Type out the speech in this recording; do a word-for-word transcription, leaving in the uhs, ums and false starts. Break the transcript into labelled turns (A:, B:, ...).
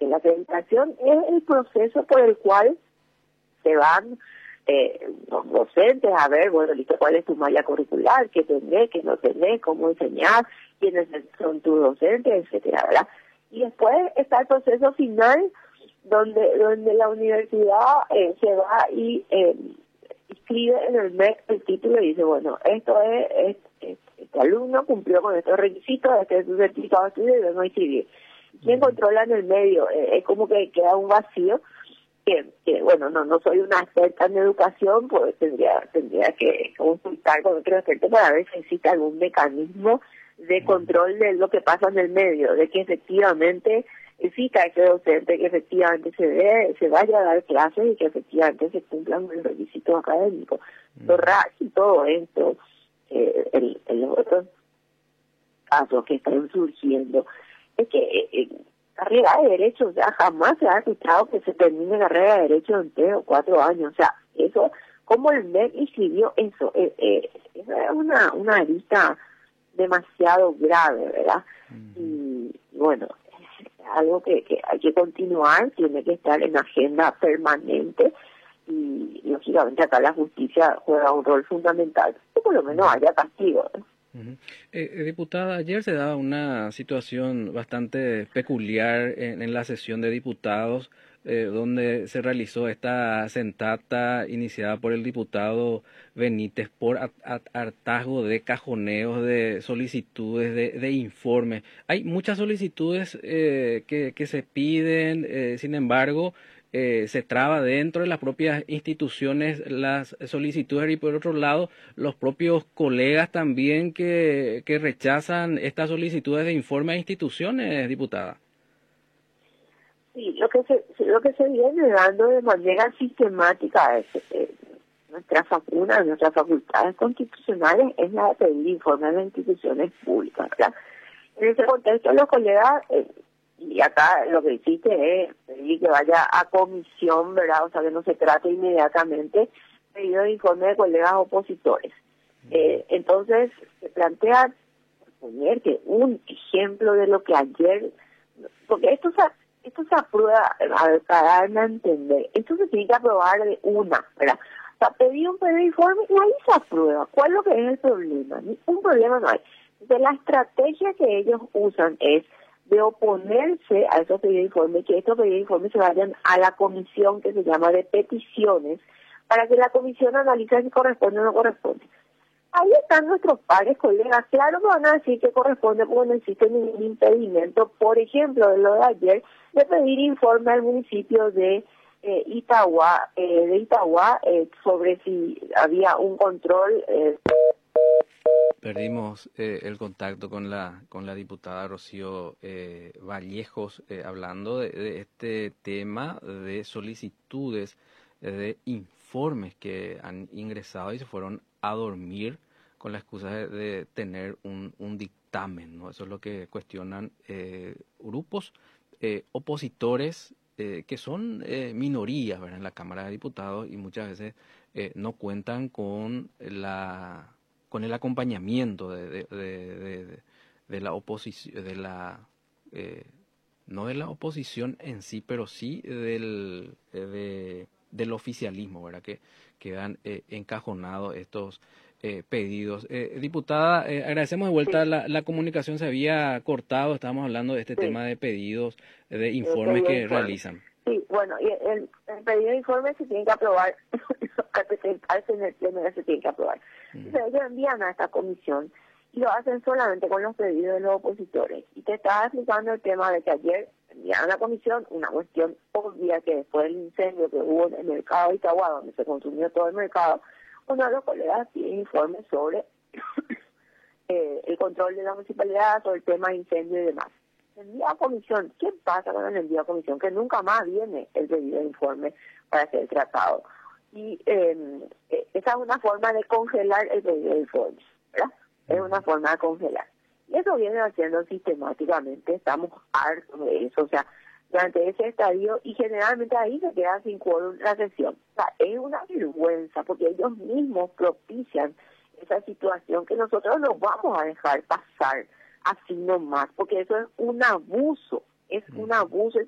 A: la acreditación es el proceso por el cual se van eh, los docentes a ver, bueno, listo, cuál es tu malla curricular, qué tenés, qué no tenés, cómo enseñar, quiénes son tus docentes, etcétera, ¿verdad? Y después está el proceso final, donde donde la universidad eh, se va y eh, escribe en el M E C el título y dice, bueno, esto es, es, es este alumno cumplió con estos requisitos, este es su certificado de estudio y vengo a inscribir. ¿Quién controla en el medio? Eh, es como que queda un vacío que, que bueno, no no soy una experta en educación, pues tendría tendría que consultar con otro experto para ver si existe algún mecanismo de control de lo que pasa en el medio, de que efectivamente exista ese docente, que efectivamente se ve, se vaya a dar clases y que efectivamente se cumplan los requisitos académicos. Mm. Lo raro y todo esto, eh, el, el otro casos que están surgiendo, es que eh, eh, carrera de Derecho, o sea, jamás se ha escuchado que se termine carrera de Derecho en tres o cuatro años, o sea, eso, como el M E C escribió eso, eh, eh, eso es una, una arista demasiado grave, ¿verdad? Uh-huh. Y bueno, es algo que, que hay que continuar, tiene que estar en agenda permanente y lógicamente acá la justicia juega un rol fundamental, que por lo menos haya castigo, ¿no?
B: Uh-huh. Eh, diputada, ayer se daba una situación bastante peculiar en, en la sesión de diputados, eh, donde se realizó esta sentata iniciada por el diputado Benítez por at, at, hartazgo de cajoneos, de solicitudes, de, de informes. Hay muchas solicitudes eh, que, que se piden, eh, sin embargo, Eh, se traba dentro de las propias instituciones las solicitudes y por otro lado los propios colegas también que, que rechazan estas solicitudes de informe a instituciones, diputada.
A: Sí, lo que se, lo que se viene dando de manera sistemática es eh, nuestra facuna, nuestras facultades constitucionales es la de pedir informes a las instituciones públicas, ¿verdad? En ese contexto los colegas eh, y acá lo que hiciste es pedir que vaya a comisión, ¿verdad? O sea, que no se trate inmediatamente pedido de informe de colegas opositores. Eh, entonces, se plantea poner que un ejemplo de lo que ayer, porque esto se, esto se aprueba, para darme a entender, esto se tiene que aprobar de una, ¿verdad? O sea, pedir un pedido de informe y ahí se aprueba. ¿Cuál es lo que es el problema? Un problema no hay. Entonces, la estrategia que ellos usan es de oponerse a esos pedidos de informe, que estos pedidos de informe se vayan a la comisión que se llama de peticiones, para que la comisión analice si corresponde o no corresponde. Ahí están nuestros pares, colegas, claro que van a decir que corresponde porque no existe ningún impedimento, por ejemplo, de lo de ayer, de pedir informe al municipio de eh, Itagua, eh, de Itagua eh, sobre si había un control... Eh,
B: Perdimos eh, el contacto con la con la diputada Rocío eh, Vallejos, eh, hablando de, de este tema de solicitudes, eh, de informes que han ingresado y se fueron a dormir con la excusa de, de tener un, un dictamen, ¿no? Eso es lo que cuestionan eh, grupos eh, opositores eh, que son eh, minorías, ¿verdad?, en la Cámara de Diputados y muchas veces eh, no cuentan con la... con el acompañamiento de, de, de, de, de la oposición, de la eh, no de la oposición en sí, pero sí del de, del oficialismo, ¿verdad? Que quedan eh, encajonados estos eh, pedidos. Eh, diputada, eh, agradecemos de vuelta
A: sí.
B: la, la comunicación, se había cortado, estábamos hablando de este
A: sí.
B: tema de pedidos, de informes que
A: informe.
B: realizan.
A: Sí, bueno, y el, el pedido de informe se tiene que aprobar, al presentarse en el pleno se tiene que aprobar. Entonces ellos envían a esta comisión y lo hacen solamente con los pedidos de los opositores. Y te estaba explicando el tema de que ayer enviaron a la comisión una cuestión obvia que después del incendio que hubo en el mercado de Itagua, donde se consumió todo el mercado, uno de los colegas pide informes sobre eh, el control de la municipalidad, sobre el tema de incendio y demás. Envía a comisión. ¿Qué pasa con el envío a comisión? Que nunca más viene el pedido de informe para ser tratado. Y eh, esa es una forma de congelar el pedido de informe, ¿verdad? Es una forma de congelar. Y eso viene haciendo sistemáticamente, estamos hartos de eso, o sea, durante ese estadio, y generalmente ahí se queda sin quórum la sesión. O sea, es una vergüenza, porque ellos mismos propician esa situación que nosotros no vamos a dejar pasar así nomás, porque eso es un abuso, es un abuso.